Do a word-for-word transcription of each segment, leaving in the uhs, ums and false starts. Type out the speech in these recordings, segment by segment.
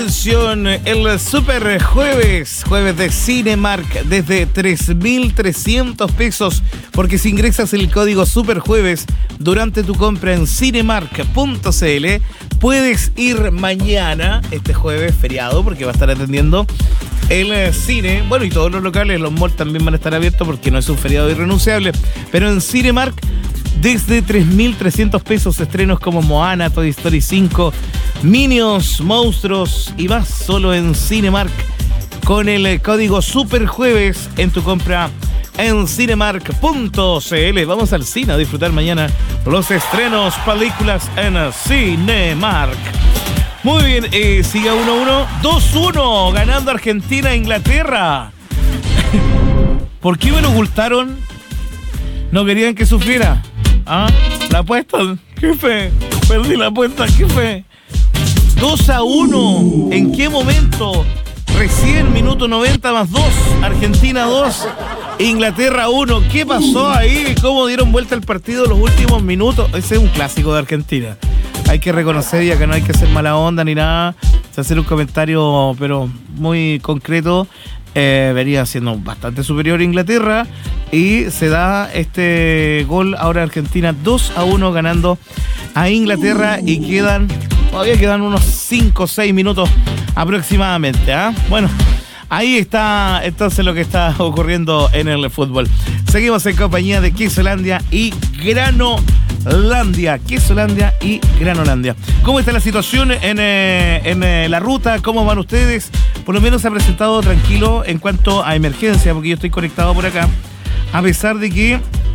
Atención, el super jueves, jueves de Cinemark desde tres mil trescientos pesos, porque si ingresas el código superjueves durante tu compra en cinemark punto c l, puedes ir mañana, este jueves feriado, porque va a estar atendiendo el cine, bueno, y todos los locales, los malls también van a estar abiertos porque no es un feriado irrenunciable, pero en Cinemark desde tres mil trescientos pesos, estrenos como Moana, Toy Story cinco, Minions, Monstruos y más, solo en Cinemark con el código superjueves en tu compra en cinemark punto c l. Vamos al cine a disfrutar mañana los estrenos, películas en Cinemark. Muy bien, eh, sigue uno uno, dos uno, ganando Argentina e Inglaterra. ¿Por qué me lo ocultaron? ¿No querían que sufriera? ¿Ah? ¿La apuesta? ¿Qué fe? Perdí la apuesta, ¿qué fe? dos a uno. ¿En qué momento? Recién, minuto noventa más dos. Argentina dos, Inglaterra uno. ¿Qué pasó ahí? ¿Cómo dieron vuelta el partido los últimos minutos? Ese es un clásico de Argentina. Hay que reconocer, ya que no hay que hacer mala onda ni nada. Hacer un comentario, pero muy concreto. Eh, venía siendo bastante superior a Inglaterra y se da este gol ahora Argentina dos a uno ganando a Inglaterra y quedan, todavía quedan unos cinco o seis minutos aproximadamente, ¿eh? Bueno, ahí está entonces lo que está ocurriendo en el fútbol. Seguimos en compañía de Quesolandia y Granolandia. Quesolandia y Granolandia. ¿Cómo está la situación en, eh, en eh, la ruta? ¿Cómo van ustedes? Por lo menos se ha presentado tranquilo en cuanto a emergencia, porque yo estoy conectado por acá, a pesar de que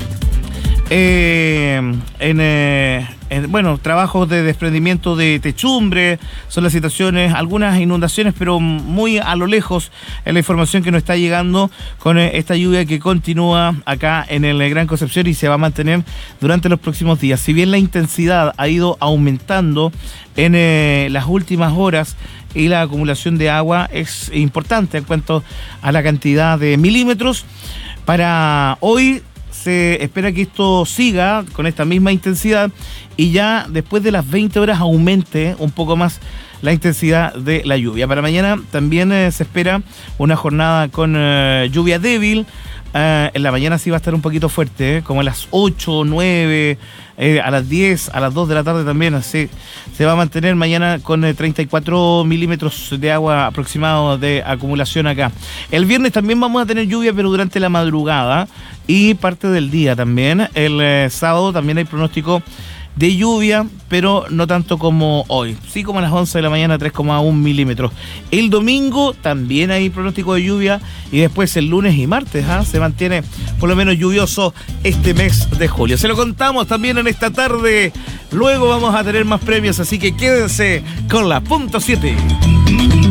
eh, en, eh, en bueno, trabajos de desprendimiento de techumbre, son las situaciones, algunas inundaciones, pero muy a lo lejos en la información que nos está llegando con esta lluvia que continúa acá en el Gran Concepción y se va a mantener durante los próximos días. Si bien la intensidad ha ido aumentando en eh, las últimas horas, y la acumulación de agua es importante en cuanto a la cantidad de milímetros. Para hoy se espera que esto siga con esta misma intensidad y ya después de las veinte horas aumente un poco más la intensidad de la lluvia. Para mañana también eh, se espera una jornada con eh, lluvia débil. Uh, en la mañana sí va a estar un poquito fuerte, ¿eh? Como a las ocho, nueve, eh, a las diez, a las dos de la tarde también. Así se va a mantener mañana con eh, treinta y cuatro milímetros de agua aproximado de acumulación acá. El viernes también vamos a tener lluvia, pero durante la madrugada y parte del día también. El eh, sábado también hay pronóstico de lluvia, pero no tanto como hoy. Sí, como a las once de la mañana, tres coma uno milímetros. El domingo también hay pronóstico de lluvia y después el lunes y martes ¿eh? se mantiene por lo menos lluvioso este mes de julio. Se lo contamos también en esta tarde. Luego vamos a tener más premios, así que quédense con la punto siete.